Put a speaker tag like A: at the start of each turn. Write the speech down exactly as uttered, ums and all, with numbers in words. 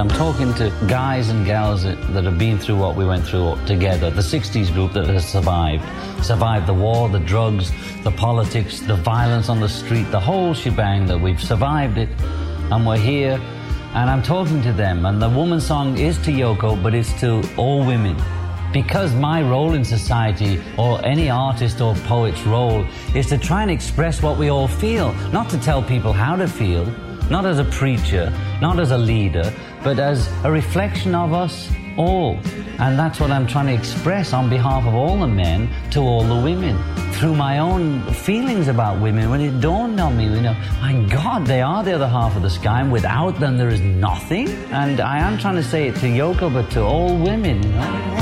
A: I'm talking to guys and gals that, that have been through what we went through together. The sixties group that has survived. Survived the war, the drugs, the politics, the violence on the street, the whole shebang, that we've survived it. And we're here, and I'm talking to them. And the woman song is to Yoko, but it's to all women. Because my role in society, or any artist or poet's role, is to try and express what we all feel. Not to tell people how to feel, not as a preacher, not as a leader, but as a reflection of us all. And that's what I'm trying to express on behalf of all the men to all the women. Through my own feelings about women, when it dawned on me, you know, my God, they are the other half of the sky, and without them there is nothing. And I am trying to say it to Yoko, but to all women, you know.